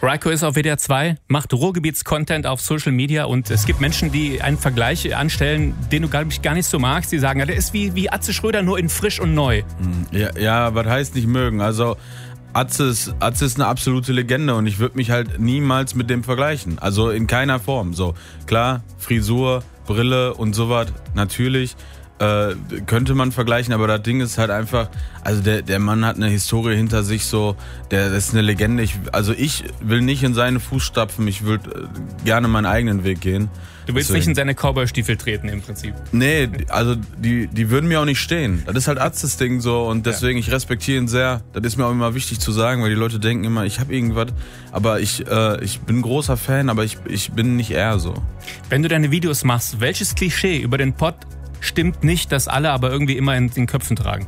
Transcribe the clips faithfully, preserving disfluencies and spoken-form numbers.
Reiko ist auf W D R zwei, macht Ruhrgebiets-Content auf Social Media und es gibt Menschen, die einen Vergleich anstellen, den du gar nicht, gar nicht so magst. Die sagen, der ist wie, wie Atze Schröder, nur in frisch und neu. Ja, ja, was heißt nicht mögen? Also Atze ist, Atze ist eine absolute Legende und ich würde mich halt niemals mit dem vergleichen. Also in keiner Form. So, klar, Frisur, Brille und sowas, natürlich. Äh, könnte man vergleichen, aber das Ding ist halt einfach, also der, der Mann hat eine Historie hinter sich, so, der, das ist eine Legende. Ich, also ich will nicht in seine Fußstapfen, ich würde äh, gerne meinen eigenen Weg gehen. Du willst Deswegen. nicht in seine Cowboy-Stiefel treten im Prinzip. Nee, also die, die würden mir auch nicht stehen. Das ist halt Atzes Ding so und deswegen, ich respektiere ihn sehr. Das ist mir auch immer wichtig zu sagen, weil die Leute denken immer, ich habe irgendwas, aber ich, äh, ich bin ein großer Fan, aber ich, ich bin nicht er so. Wenn du deine Videos machst, welches Klischee über den Pott stimmt nicht, dass alle aber irgendwie immer in den Köpfen tragen?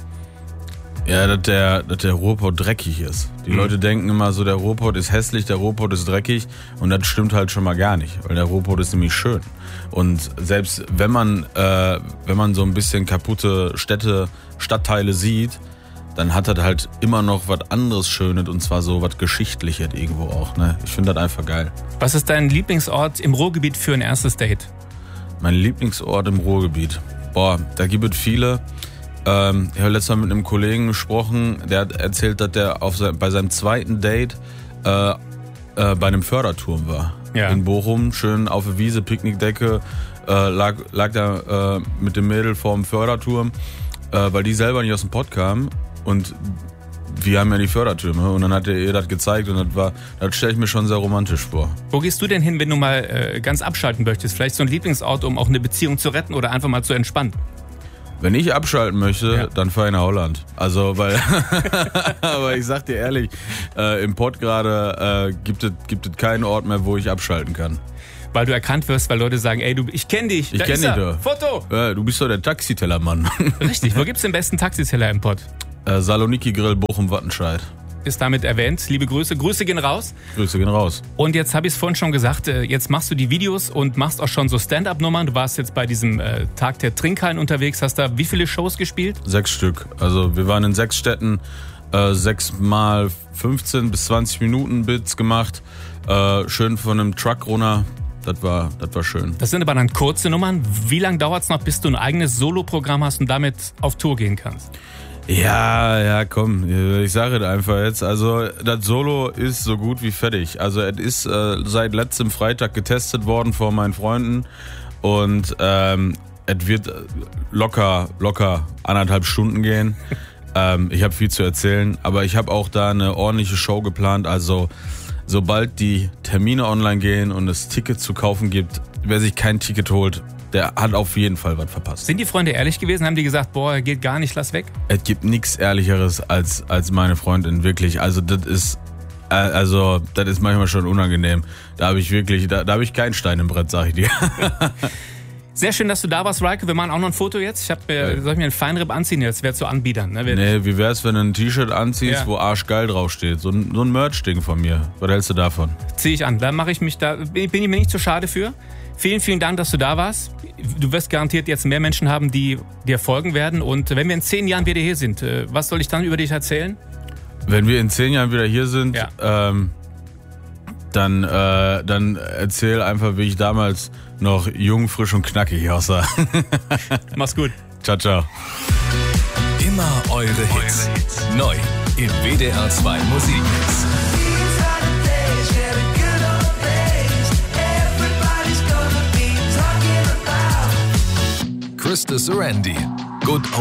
Ja, dass der, dass der Ruhrpott dreckig ist. Die mhm. Leute denken immer so, der Ruhrpott ist hässlich, der Ruhrpott ist dreckig und das stimmt halt schon mal gar nicht, weil der Ruhrpott ist nämlich schön. Und selbst wenn man, äh, wenn man so ein bisschen kaputte Städte, Stadtteile sieht, dann hat das halt immer noch was anderes Schönes und zwar so was Geschichtliches irgendwo auch. Ne? Ich finde das einfach geil. Was ist dein Lieblingsort im Ruhrgebiet für ein erstes Date? Mein Lieblingsort im Ruhrgebiet? Boah, da gibt es viele. Ähm, ich habe letztes Mal mit einem Kollegen gesprochen, der hat erzählt, dass der auf sein, bei seinem zweiten Date äh, äh, bei einem Förderturm war. Ja. In Bochum, schön auf der Wiese, Picknickdecke, äh, lag, lag da äh, mit dem Mädel vorm Förderturm, äh, weil die selber nicht aus dem Pott kamen und wir haben ja die Fördertürme und dann hat er ihr das gezeigt und das war, das stelle ich mir schon sehr romantisch vor. Wo gehst du denn hin, wenn du mal äh, ganz abschalten möchtest? Vielleicht so ein Lieblingsort, um auch eine Beziehung zu retten oder einfach mal zu entspannen? Wenn ich abschalten möchte, ja. dann fahre ich nach Holland. Also, weil, aber ich sag dir ehrlich, äh, im Pott gerade äh, gibt es gibt es keinen Ort mehr, wo ich abschalten kann. Weil du erkannt wirst, weil Leute sagen, ey, du, ich kenn dich. Ich kenn dich doch. Foto. Ja, du bist doch der Taxitellermann. Richtig, wo gibt's den besten Taxiteller im Pott? Äh, Saloniki Grill Bochum-Wattenscheid. Ist damit erwähnt. Liebe Grüße. Grüße gehen raus. Grüße gehen raus. Und jetzt habe ich es vorhin schon gesagt, jetzt machst du die Videos und machst auch schon so Stand-up-Nummern. Du warst jetzt bei diesem äh, Tag der Trinkhallen unterwegs. Hast da wie viele Shows gespielt? Sechs Stück. Also wir waren in sechs Städten, äh, sechs mal fünfzehn bis zwanzig Minuten Bits gemacht. Äh, schön von einem Truck runter. Das war, das war schön. Das sind aber dann kurze Nummern. Wie lange dauert es noch, bis du ein eigenes Solo-Programm hast und damit auf Tour gehen kannst? Ja, ja, komm, ich sage es einfach jetzt. Also, das Solo ist so gut wie fertig. Also, es ist äh, seit letztem Freitag getestet worden vor meinen Freunden und ähm, es wird locker, locker anderthalb Stunden gehen. ähm, ich habe viel zu erzählen, aber ich habe auch da eine ordentliche Show geplant. Also, sobald die Termine online gehen und es Ticket zu kaufen gibt, wer sich kein Ticket holt, der hat auf jeden Fall was verpasst. Sind die Freunde ehrlich gewesen? Haben die gesagt, boah, geht gar nicht, lass weg? Es gibt nichts Ehrlicheres als, als meine Freundin, wirklich. Also das ist, äh, also das ist manchmal schon unangenehm. Da habe ich wirklich, da, da habe ich keinen Stein im Brett, sag ich dir. Sehr schön, dass du da warst, Reiko. Wir machen auch noch ein Foto jetzt. Ich hab, äh, soll ich mir einen Feinripp anziehen? Jetzt wäre zu Anbietern. Ne? Nee, wie wär's, wenn du ein T-Shirt anziehst, ja. wo arschgeil draufsteht? So ein, so ein Merch-Ding von mir. Was hältst du davon? Zieh ich an. Da mache ich mich, da bin ich mir nicht zu schade für. Vielen, vielen Dank, dass du da warst. Du wirst garantiert jetzt mehr Menschen haben, die dir folgen werden. Und wenn wir in zehn Jahren wieder hier sind, was soll ich dann über dich erzählen? Wenn wir in zehn Jahren wieder hier sind, ja. ähm, dann, äh, dann erzähl einfach, wie ich damals noch jung, frisch und knackig aussah. Mach's gut. Ciao, ciao. Immer eure Hits. Neu im W D R zwei Musikmix. Krista Sarandy. Good